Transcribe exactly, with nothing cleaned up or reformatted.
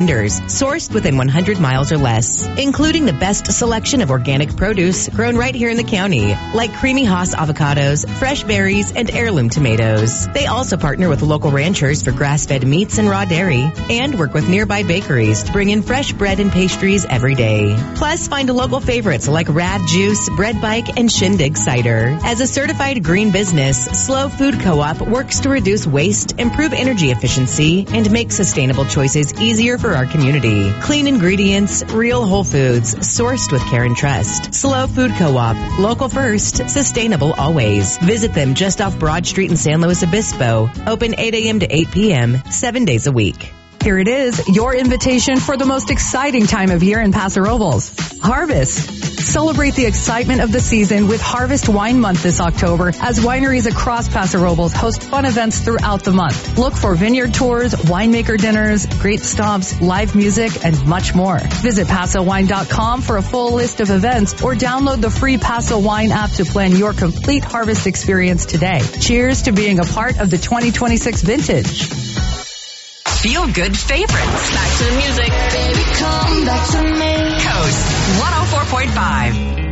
vendors, sourced within one hundred miles or less, including the best selection of organic produce grown right here in the county, like Creamy Haas avocados, fresh berries, and heirloom tomatoes. They also partner with local ranchers for grass-fed meats and raw dairy, and work with nearby bakeries to bring in fresh bread and pastries every day. Plus, find local favorites like Rad Juice, Bread Bike, and Shindig Cider. As a certified green business, Slow Food Co-op works to reduce waste, improve energy efficiency, and make sustainable choices easier for our community. Clean ingredients, real whole foods, sourced with care and trust. Slow Food Co-op, local first, sustainable always. Visit them just off Broad Street in San Luis Obispo. Open eight a.m. to eight p.m., seven days a week. Here it is, your invitation for the most exciting time of year in Paso Robles. Harvest. Celebrate the excitement of the season with Harvest Wine Month this October as wineries across Paso Robles host fun events throughout the month. Look for vineyard tours, winemaker dinners, grape stops, live music, and much more. Visit Paso Wine dot com for a full list of events or download the free Paso Wine app to plan your complete harvest experience today. Cheers to being a part of the twenty twenty-six vintage. Feel good favorites. Back to the music. Baby, come back to me. Coast one oh four point five.